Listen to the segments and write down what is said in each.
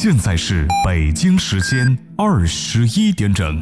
现在是北京时间21点整。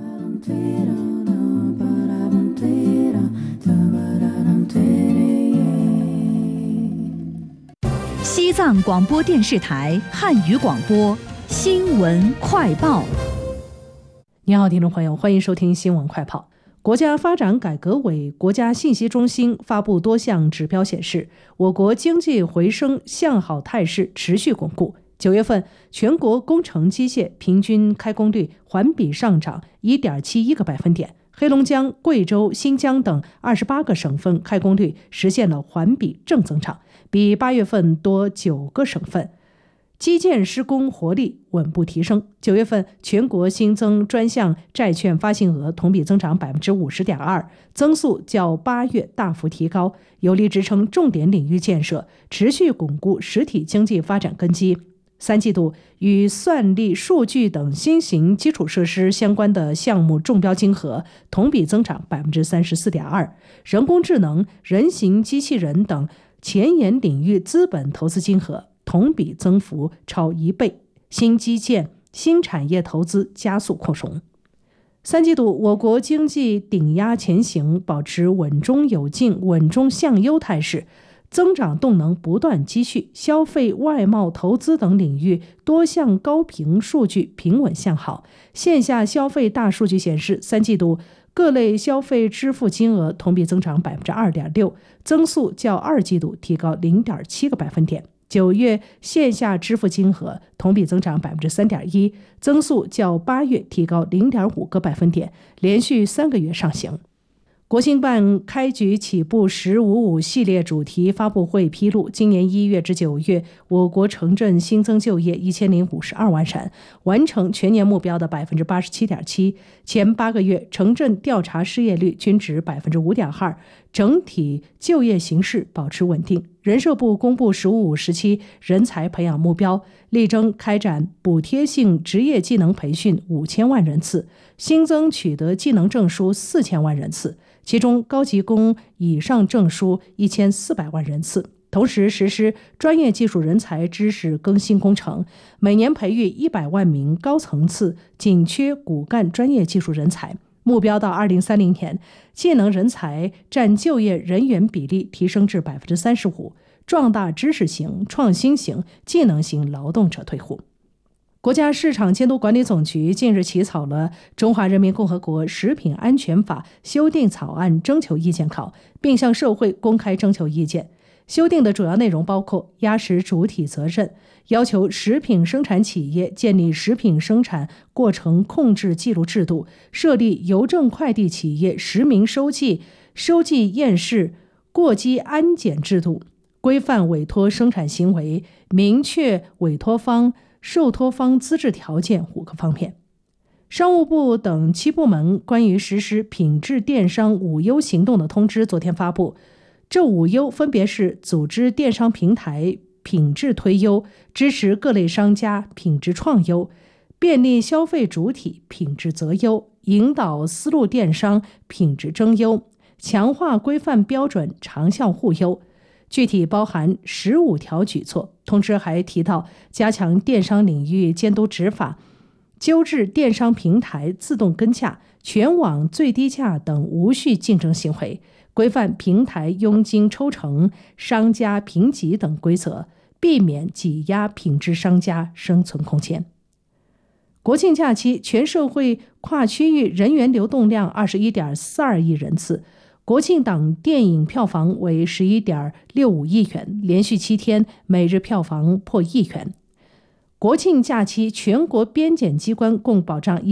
西藏广播电视台汉语广播新闻快报。 你好，听众朋友，欢迎收听新闻快报。国家发展改革委国家信息中心发布多项指标显示，我国经济回升向好态势持续巩固。9月份，全国工程机械平均开工率环比上涨 1.71个百分点，黑龙江、贵州、新疆等28个省份开工率实现了环比正增长，比8月份多9个省份。基建施工活力稳步提升。9月份，全国新增专项债券发行额同比增长 50.2%， 增速较8月大幅提高，有力支撑重点领域建设，持续巩固实体经济发展根基。3季度与算力、数据等新型基础设施相关的项目中标金额同比增长 34.2%， 人工智能、人形机器人等前沿领域资本投资金额同比增幅超1倍，新基建、新产业投资加速扩容。3季度，我国经济顶压前行，保持稳中有进、稳中向优态势，增长动能不断积蓄，消费、外贸、投资等领域多项高频数据平稳向好。线下消费大数据显示，3季度各类消费支付金额同比增长 2.6%， 增速较2季度提高 0.7个百分点。9月线下支付金额同比增长 3.1%， 增速较8月提高 0.5个百分点，连续3个月上行。国新办开局起步1055系列主题发布会披露，今年1月至9月，我国城镇新增就业1052万人，完成全年目标的 87.7%。前8个月城镇调查失业率均值 5.2%， 整体就业形势保持稳定。人社部公布“15-5”时期人才培养目标，力争开展补贴性职业技能培训5000万人次，新增取得技能证书4000万人次，其中高级工以上证书1400万人次。同时实施专业技术人才知识更新工程，每年培育100万名高层次紧缺骨干专业技术人才，目标到2030年，技能人才占就业人员比例提升至 35%， 壮大知识型、创新型、技能型劳动者退户。国家市场监督管理总局近日起草了《中华人民共和国食品安全法》修订草案征求意见稿，并向社会公开征求意见。修订的主要内容包括压实主体责任，要求食品生产企业建立食品生产过程控制记录制度，设立邮政快递企业实名收寄、收寄验视、过机安检制度，规范委托生产行为，明确委托方、受托方资质条件5个方面。商务部等7部门关于实施品质电商5优行动的通知昨天发布，这5优分别是组织电商平台品质推优，支持各类商家品质创优，便利消费主体品质择优，引导丝路电商品质争优，强化规范标准长效互优。具体包含15条举措。通知还提到，加强电商领域监督执法，纠治电商平台自动跟价、全网最低价等无序竞争行为，规范平台佣金抽成、商家评级等规则，避免挤压品质商家生存空间。国庆假期，全社会跨区域人员流动量 21.42 亿人次，国庆档电影票房为 11.65 亿元，连续7天每日票房破1亿元。国庆假期，全国边检机关共保障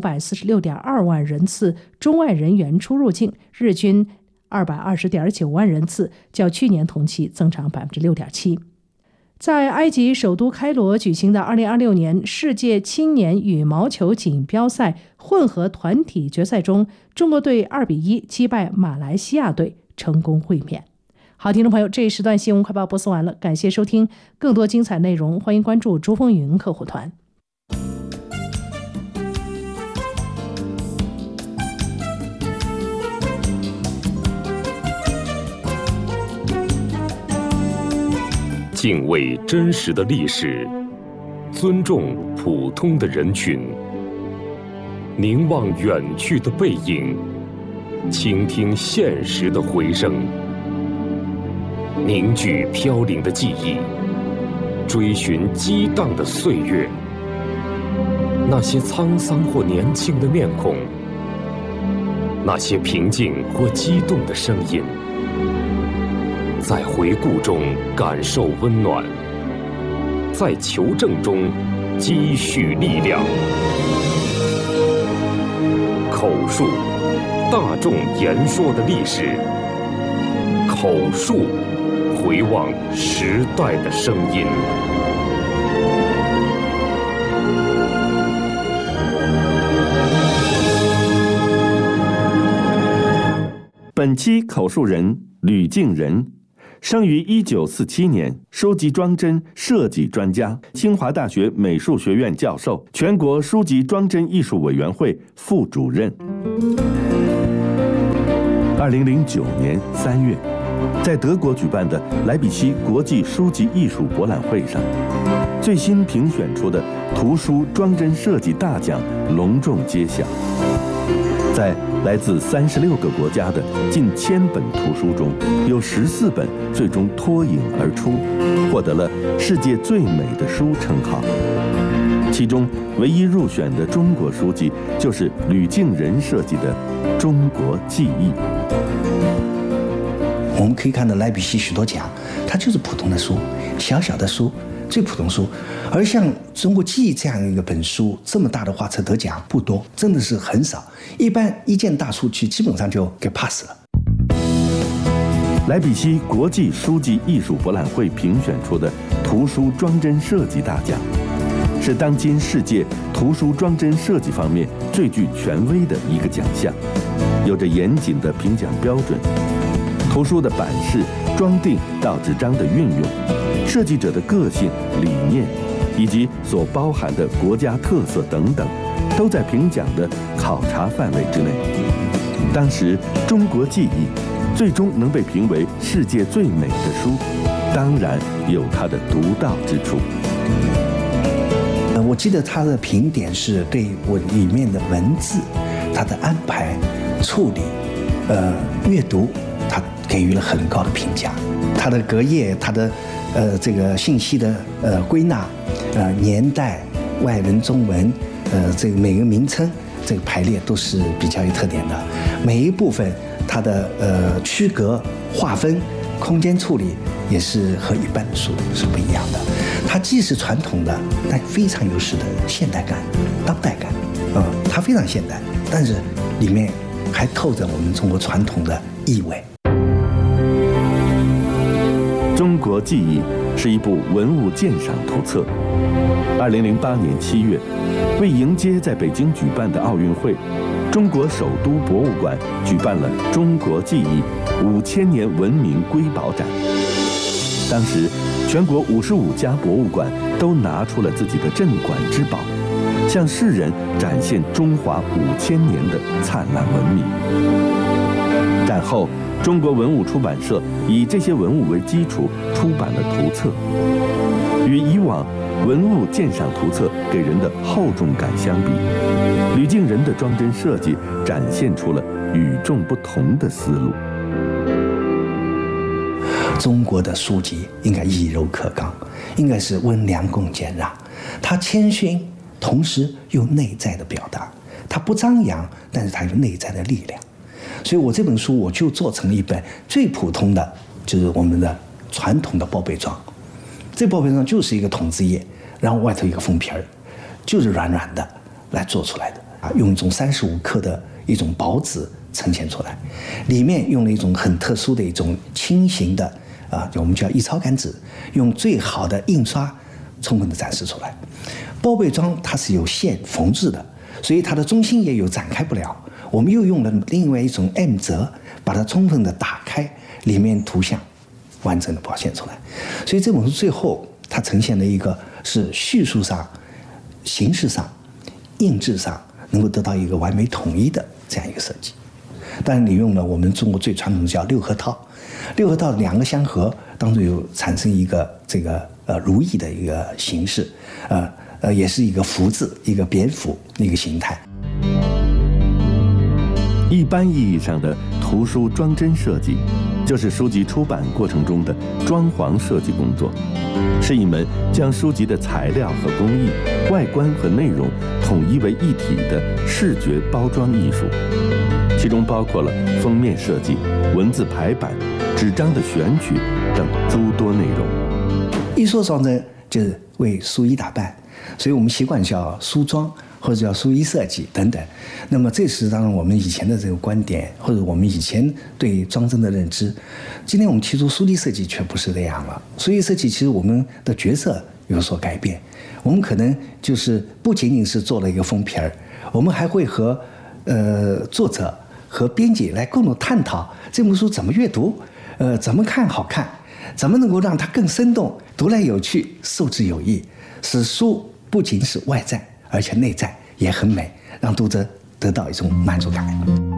1546.2 万人次中外人员出入境，日均 220.9 万人次，较去年同期增长 6.7%。在埃及首都开罗举行的2026年世界青年羽毛球锦标赛混合团体决赛中，中国队2-1击败马来西亚队，成功卫冕。好，听众朋友，这一时段新闻快报播送完了，感谢收听。更多精彩内容，欢迎关注珠峰云客户团。 敬畏真实的历史， 尊重普通的人群，凝望远去的背影，倾听现实的回声，凝聚飘零的记忆，追寻激荡的岁月。那些沧桑或年轻的面孔，那些平静或激动的声音，在回顾中感受温暖，在求证中积蓄力量。口述，大众言说的历史；口述，回望时代的声音。 本期口述人吕敬人，生于1947年，书籍装帧设计专家，清华大学美术学院教授，全国书籍装帧艺术委员会副主任。2009年3月，在德国举办的莱比锡国际书籍艺术博览会上，最新评选出的图书装帧设计大奖隆重揭晓。在来自36个国家的近1000本图书中，有14本最终脱颖而出，获得了世界最美的书称号。其中唯一入选的中国书籍就是吕敬人设计的《中国记忆》。 我们可以看到莱比锡许多奖，它就是普通的书，小小的书，最普通书。而像《中国记忆》这样一个本书，这么大的画册得奖不多，真的是很少。一般一件大书基本上就给 pass 了。 莱比锡国际书籍艺术博览会评选出的图书装帧设计大奖，是当今世界图书装帧设计方面最具权威的一个奖项，有着严谨的评奖标准。图书的版式、装订到纸张的运用，设计者的个性、理念，以及所包含的国家特色等等，都在评奖的考察范围之内。当时，《中国记忆》最终能被评为世界最美的书，当然有它的独到之处。 我记得他的评点是对我里面的文字、他的安排、处理、阅读，他给予了很高的评价。他的隔页，他的这个信息的归纳，年代、外文、中文，这个每个名称这个排列都是比较有特点的。每一部分它的区隔、划分、空间处理也是和一般的书是不一样的。它既是传统的，但非常有势的现代感、当代感。它非常现代，但是里面还透着我们中国传统的意味。 《中国记忆》是一部文物鉴赏图册。2008年7月，为迎接在北京举办的奥运会，中国首都博物馆举办了《中国记忆5000年文明瑰宝展》。当时，全国55家博物馆都拿出了自己的镇馆之宝，向世人展现中华5000年的灿烂文明。战后，中国文物出版社以这些文物为基础出版了图册。与以往文物鉴赏图册给人的厚重感相比，吕敬人的装帧设计展现出了与众不同的思路。 中国的书籍应该以柔克刚，应该是温良恭俭让。它谦逊，同时有内在的表达。它不张扬，但是它有内在的力量。所以我这本书我就做成了一本最普通的，就是我们的传统的报备装。这报备装就是一个筒子页，然后外头一个封皮儿，就是软软的来做出来的啊，用一种35克的一种薄纸呈现出来，里面用了一种很特殊的一种轻型的我们叫一超感纸，用最好的印刷充分的展示出来。包被装它是有线缝制的，所以它的中心也有展开不了，我们又用了另外一种 M 折，把它充分的打开，里面图像完整的表现出来。所以这本书最后它呈现了一个是叙述上、形式上、印制上能够得到一个完美统一的这样一个设计。当然你用了我们中国最传统的叫六合套，六合套两个相合当中有产生一个这个如意的一个形式， 也是一个福字，一个蝙蝠一个形态。 一般意义上的图书装帧设计，就是书籍出版过程中的装潢设计工作，是一门将书籍的材料和工艺、外观和内容统一为一体的视觉包装艺术，其中包括了封面设计、文字排版、纸张的选取等诸多内容。 艺术装帧就是为书衣打扮，所以我们习惯叫书装或者叫书衣设计等等。那么这是当然我们以前的这个观点，或者我们以前对装帧的认知。今天我们提出书衣设计却不是这样了。书衣设计其实我们的角色有所改变，我们可能就是不仅仅是做了一个封皮儿，我们还会和作者和编辑来共同探讨这本书怎么阅读，怎么看好看，怎么能够让它更生动，读来有趣，受之有益，使书不仅是外在，而且内在也很美，让读者得到一种满足感。